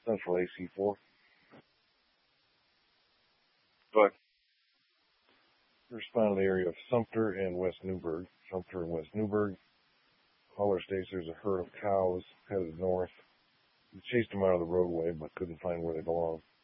central AC4. But we responded to the area of Sumter and West Newburgh. Sumter and West Newburgh. Caller states there's a herd of cows headed north. We chased them out of the roadway, but couldn't find where they belonged.